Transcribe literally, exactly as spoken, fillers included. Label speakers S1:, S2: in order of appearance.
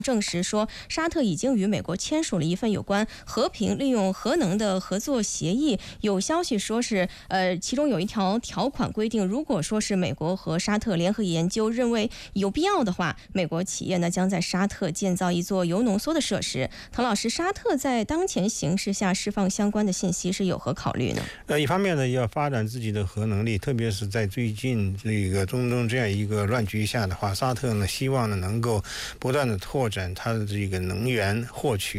S1: 证实说，沙特已经与美国签署了一份有关和平利用核能的合作协议。有消息说是，呃，其中有一条条款规定，如果说是美国和沙特联合研究认为有必要的话，美国企业呢将在沙特建造一座铀浓缩的设施。唐老师，沙特在当前形势下释放相关的信息是有何考虑呢？
S2: 呃，一方面呢，要发展自己的核能力，特别是在最近这个中东这样一个乱局下的话，沙特呢希望呢能够不断的拓展它的这个能源获取